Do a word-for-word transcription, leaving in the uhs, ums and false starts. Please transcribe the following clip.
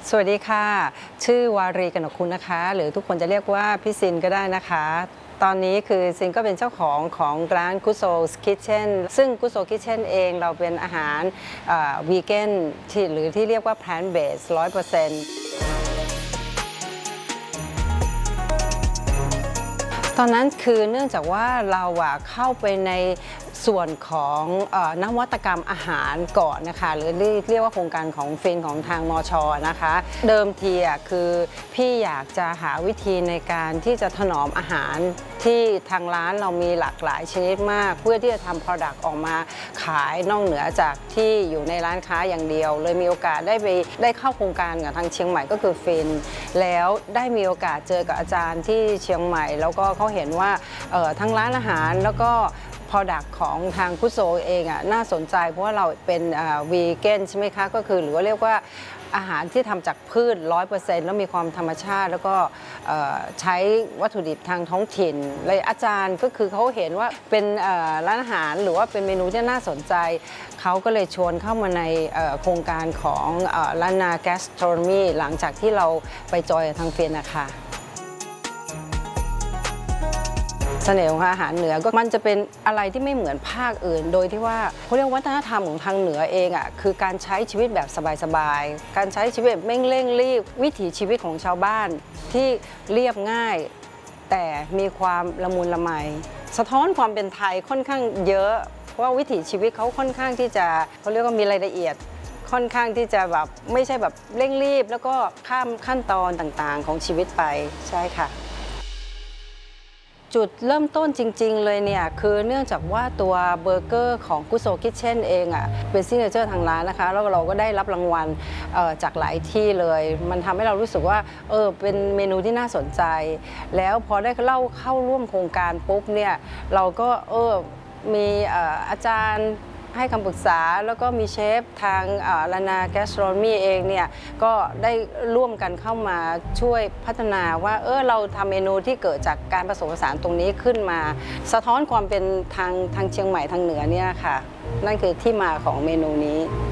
สวัสดีค่ะชื่อวารีกนกคุณนะคะหรือทุกคนจะเรียกว่าพี่ซินก็ได้นะคะตอนนี้คือซินก็เป็นเจ้าของของร้านกุโซคิทเช่นซึ่งกุโซคิทเช่นเองเราเป็นอาหารวีแกนที่หรือที่เรียกว่าแพลนเบสร้อยเปอร์เซ็นต์ตอนนั้นคือเนื่องจากว่าเราเข้าไปในส่วนของนวัตกรรมอาหารก่อนนะคะหรือเรียกว่าโครงการของฟินของทางมช.นะคะเดิมทีคือพี่อยากจะหาวิธีในการที่จะถนอมอาหารที่ทางร้านเรามีหลากหลายชนิดมากเพื่อที่จะทำ Product ออกมาขายนอกเหนือจากที่อยู่ในร้านค้าอย่างเดียวเลยมีโอกาสได้ไปได้เข้าโครงการกับทางเชียงใหม่ก็คือฟินแล้วได้มีโอกาสเจอกับอาจารย์ที่เชียงใหม่แล้วก็เขาเห็นว่าทั้งร้านอาหารแล้วก็Product ของทางกุโซเองอ่ะน่าสนใจเพราะว่าเราเป็นวีแกนใช่ไหมคะก็คือหรือว่าเรียกว่าอาหารที่ทำจากพืช ร้อยเปอร์เซ็นต์ แล้วมีความธรรมชาติแล้วก็ใช้วัตถุดิบทางท้องถิ่นเลยอาจารย์ก็คือเขาเห็นว่าเป็นร้านอาหารหรือว่าเป็นเมนูที่น่าสนใจเขาก็เลยชวนเข้ามาในโครงการของร้านนาแกสโทรมีหลังจากที่เราไปจอยทางเฟียนนะคะเสน่ห์ของอาหารเหนือก็มันจะเป็นอะไรที่ไม่เหมือนภาคอื่นโดยที่ว่าเขาเรียกวัฒนธรรมของทางเหนือเองอ่ะคือการใช้ชีวิตแบบสบายๆการใช้ชีวิตแบบไม่เร่งรีบวิถีชีวิตของชาวบ้านที่เรียบง่ายแต่มีความละมุนละไมสะท้อนความเป็นไทยค่อนข้างเยอะเพราะว่าวิถีชีวิตเขาค่อนข้างที่จะเขาเรียกว่ามีรายละเอียดค่อนข้างที่จะแบบไม่ใช่แบบเร่งรีบแล้วก็ข้ามขั้นตอนต่างๆของชีวิตไปใช่ค่ะจุดเริ่มต้นจริงๆเลยเนี่ยคือเนื่องจากว่าตัวเบอร์เกอร์ของกุโซคิทเช่นเองอ่ะเป็นซิกเนเจอร์ทางร้านนะคะแล้วเราก็ได้รับรางวัลจากหลายที่เลยมันทำให้เรารู้สึกว่าเออเป็นเมนูที่น่าสนใจแล้วพอได้เล่าเข้าร่วมโครงการปุ๊บเนี่ยเราก็เออมีอาจารย์ให้คำปรึกษาแล้วก็มีเชฟทางลานาแกสโทรมีเองเนี่ยก็ได้ร่วมกันเข้ามาช่วยพัฒนาว่าเออเราทำเมนูที่เกิดจากการผสมผสานตรงนี้ขึ้นมาสะท้อนความเป็นทางทางเชียงใหม่ทางเหนือเนี่ยค่ะนั่นคือที่มาของเมนูนี้